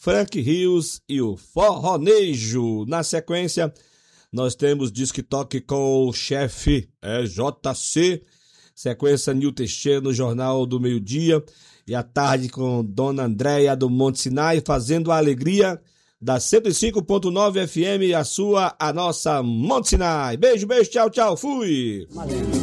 Frank Rios e o Forronejo. Na sequência, nós temos Disque Toque com o chefe JC. Sequência Nil Teixeira no Jornal do Meio-Dia. E à tarde com Dona Andréia do Monte Sinai, fazendo a alegria da 105.9 FM, a nossa Monte Sinai. Beijo, beijo, tchau, tchau, fui! Valeu.